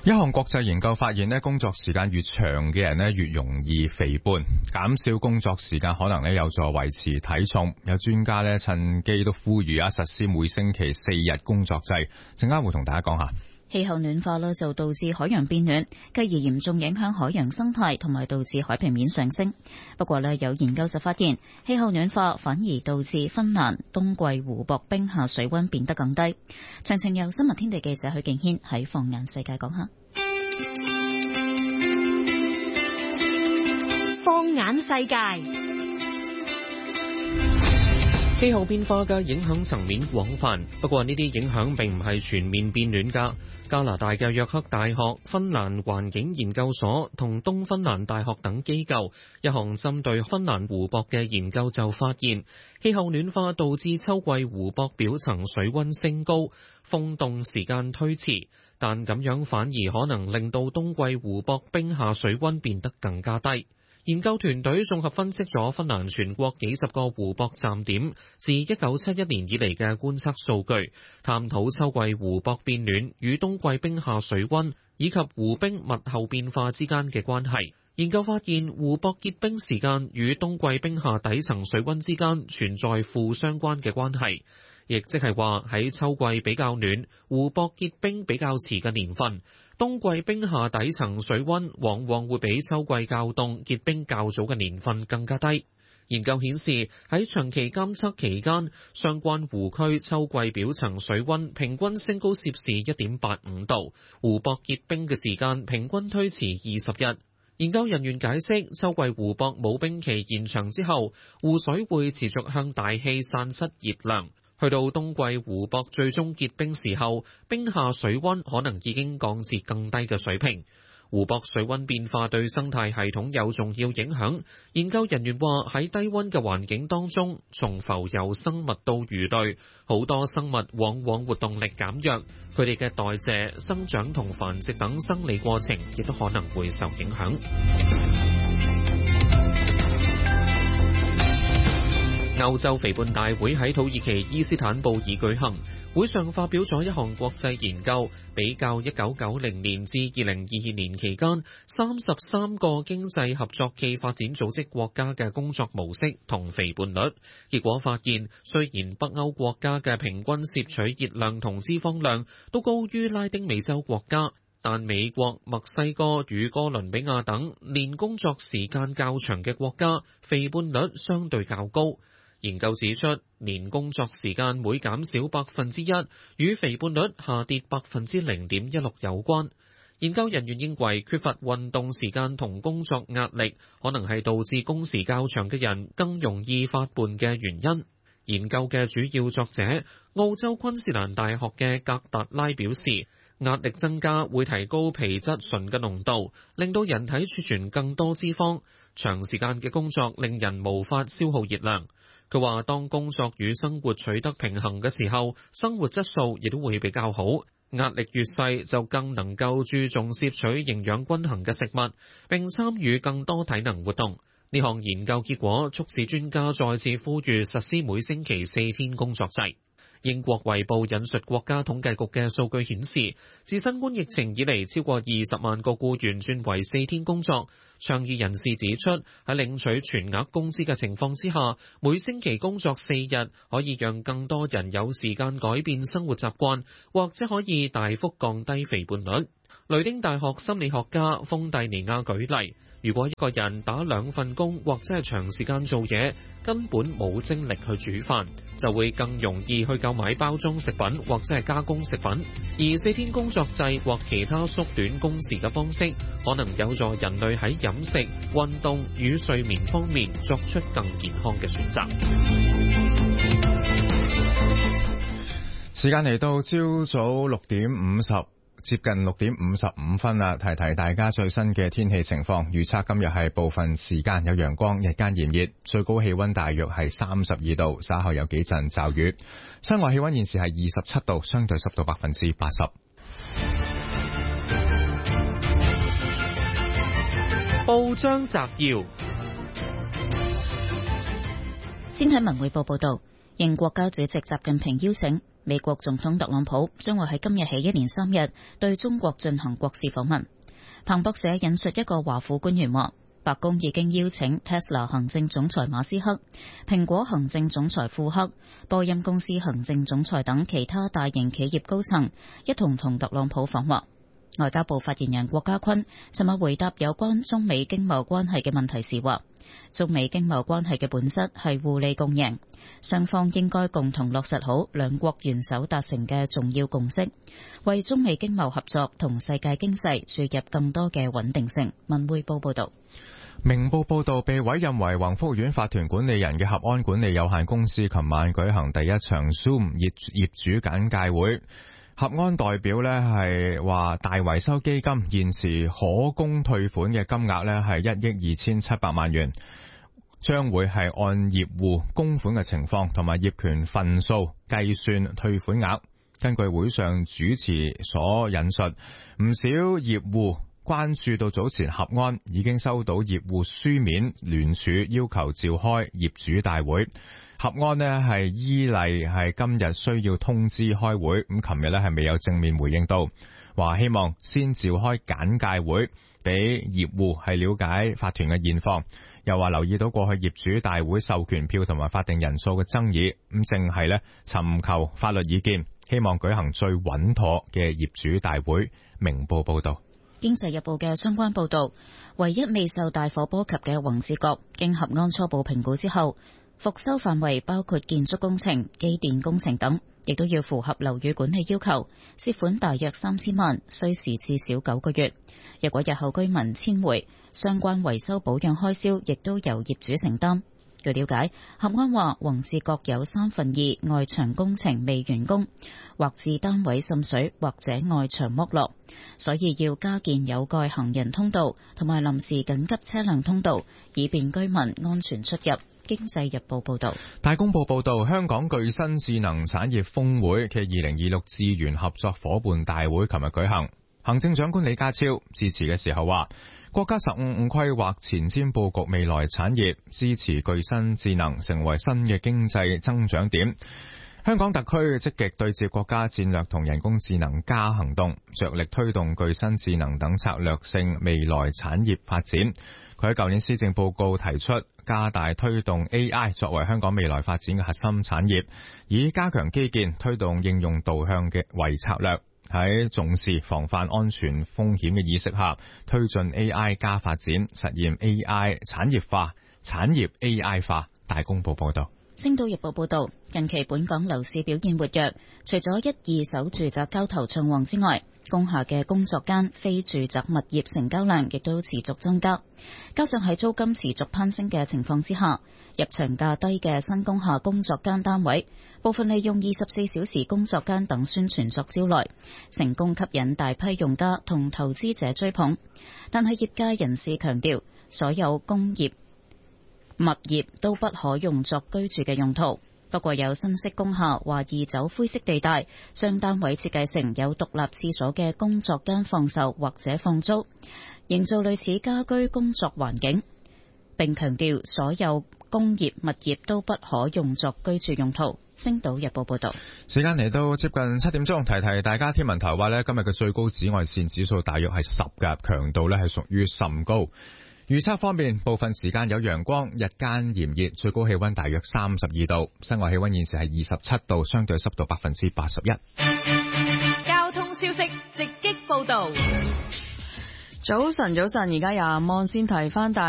一項國際研究發現咧，工作時間越長嘅人咧，越容易肥胖。減少工作時間可能咧有助維持體重。有專家咧趁機都呼籲實施每星期4日工作制。陣間會同大家講下。 氣候暖化咧就導致海洋變暖，繼而嚴重影響海洋生態，同埋導致海平面上升。不過咧，有研究就發現，氣候暖化反而導致芬蘭冬季湖泊冰下水溫變得更低。詳情由新聞天地記者許敬軒喺放眼世界講下。 放眼世界。 氣候變化嘅影響層面廣泛，不過呢啲影響並唔係全面變暖㗎。加拿大嘅約克大學、芬蘭環境研究所同東芬蘭大學等機構一項針對芬蘭湖泊嘅研究就發現，氣候暖化導致秋季湖泊表層水溫升高，封凍時間推遲，但咁樣反而可能令到冬季湖泊冰下水溫變得更加低。研究團隊綜合分析咗芬蘭全國幾十個湖泊站點自1971年以嚟嘅觀測數據，探討秋季湖泊變暖與冬季冰下水溫以及湖冰物候變化之間嘅關係。研究發現，湖泊結冰時間與冬季冰下底層水溫之間存在負相關嘅關係，亦即係話喺秋季比較暖、湖泊結冰比較遲嘅年份，冬季冰下底層水溫往往會比秋季較凍、結冰較早嘅年份更加低。研究顯示，喺長期監測期間，相關湖區秋季表層水溫平均升高攝氏 1.85 度，湖泊結冰嘅時間平均推遲20日。研究人員解釋，秋季湖泊冇冰期延長之後，湖水會持續向大氣散失熱量。去到冬季湖泊最終結冰時候，冰下水溫可能已經降至更低嘅水平。湖泊水溫變化對生態系統有重要影響。研究人員話，喺低溫嘅環境當中，從浮游生物到魚類，好多生物往往活動力減弱，佢哋嘅代謝、生長同繁殖等生理過程亦都可能會受影響。歐洲肥胖大會喺土耳其伊斯坦布爾舉行，會上發表咗一項國際研究，比較1990年至2022年期間33個經濟合作暨發展組織國家嘅工作模式同肥胖率。結果發現，雖然北歐國家嘅平均攝取熱量同脂肪量都高於拉丁美洲國家，但美國、墨西哥與哥倫比亞等年工作時間較長嘅國家，肥胖率相對較高。研究指出，年工作時間每減少1%，與肥胖率下跌0.16%有關。研究人員認為，缺乏運動時間同工作壓力，可能係導致工時較長嘅人更容易發胖嘅原因。研究嘅主要作者，澳洲昆士蘭大學嘅格達拉表示，壓力增加會提高皮質醇嘅濃度，令到人體儲存更多脂肪。長時間嘅工作令人無法消耗熱量。佢話，當工作與生活取得平衡嘅時候，生活質素亦都會比較好。壓力越細，就更能夠注重攝取營養均衡嘅食物，並參與更多體能活動。呢項研究結果促使專家再次呼籲實施每星期4天工作制。英國衛報引述國家統計局嘅數據顯示，自新冠疫情以嚟，超過20萬個僱員轉為4天工作。倡議人士指出，喺領取全額工資嘅情況之下，每星期工作4日，可以讓更多人有時間改變生活習慣，或者可以大幅降低肥胖率。雷丁大學心理學家豐蒂尼亞舉例，如果一個人打2份工或者係長時間做嘢，根本冇精力去煮飯，就會更容易去購買包裝食品或者係加工食品。而4天工作制或其他縮短工時嘅方式，可能有助人類喺飲食、運動與睡眠方面作出更健康嘅選擇。 時間嚟到朝早6:50。接近6:55分啦，提提大家最新嘅天氣情況。預測今日係部分時間有陽光，日間炎熱，最高氣溫大約係32度，稍後有幾陣驟雨。室外氣溫現時係27度，相對濕度80%。 報章摘要， 先睇文匯報報道，應國家主席習近平邀請， 美國總統特朗普將會喺今日起一連3日對中國進行國事訪問。彭博社引述一個華府官員話，白宮已經邀請 Tesla 行政總裁馬斯克、蘋果行政總裁庫克、波音公司行政總裁等其他大型企業高層一同同特朗普訪華。外交部發言人郭家坤尋日回答有關中美經貿關係嘅問題時話，中美經貿關係嘅本質係互利共贏，雙方應該共同落實好兩國元首達成嘅重要共識，為中美經貿合作同世界經濟注入更多嘅穩定性。文匯報報道。 明報報道，被委任為宏福苑法團管理人嘅合安管理有限公司琴晚舉行第一場 Zoom 業主簡介會。合安代表呢係話，大維修基金現時可供退款嘅金額呢係1億2700萬元，將會係按業戶供款嘅情況同埋業權份數計算退款額。根據會上主持所引述，唔少業戶關注到早前合安已經收到業戶書面聯署要求召開業主大會。合安呢係依例係今日需要通知開會，咁琴日呢係未有正面回應到，話希望先召開簡介會俾業戶係了解法團嘅現況，又話留意到過去業主大會授權票同埋法定人數嘅爭議，咁正係呢尋求法律意見，希望舉行最穩妥嘅業主大會。明報報道。 經濟日報嘅相關報道，唯一未受大火波及嘅宏志閣，經合安初步評估之後，復修範圍包括建築工程、機電工程等，亦都要符合樓宇管理要求，涉款大約3000萬，需時至少9個月。若果日後居民遷回，相關維修保養開銷亦都由業主承擔。據了解，合安話宏志閣有2/3外牆工程未完工，或致單位滲水或者外牆剝落，所以要加建有蓋行人通道同埋臨時緊急車輛通道，以便居民安全出入。經濟日報報道。 大公報報道，香港具新智能產業峰會嘅2026智源合作夥伴大會琴日舉行，行政長官李家超致辭嘅時候話，國家15規劃前瞻佈局未來產業，支持具新智能成為新嘅經濟增長點。香港特區積極對接國家戰略同人工智能加行動，着力推動具新智能等策略性未來產業發展。佢喺舊年施政報告提出，加大推動 AI 作為香港未來發展嘅核心產業，以加強基建推動應用導向嘅為策略，喺重視防範安全風險嘅意識下，推進 AI 加發展，實現 AI 產業化、產業 AI 化。大公報報道。 星島日報報道，近期本港樓市表現活躍，除咗1、2手住宅交投暢旺之外，工廈嘅工作間非住宅物業成交量亦都持續增加。加上喺租金持續攀升嘅情況之下，入場價低嘅新工廈工作間單位，部分利用24小時工作間等宣傳作招來，成功吸引大批用家同投資者追捧。但係業界人士強調，所有工業物業都不可用作居住嘅用途。不過有新式工廈懷疑走灰色地帶，將單位設計成有獨立廁所嘅工作間放售或者放租，營造類似家居工作環境，並強調所有工業物業都不可用作居住用途。星島日報報道。 時間嚟到接近7點鐘，提提大家，天文台話呢，今日嘅最高紫外線指數大約係10㗎，強度呢係屬於甚高。預測方面，部分時間有陽光，日間炎熱，最高氣溫大約32度，室外氣溫現時係27度，相對濕度81%。 交通消息直擊報道。 早晨，而家由阿望先提翻大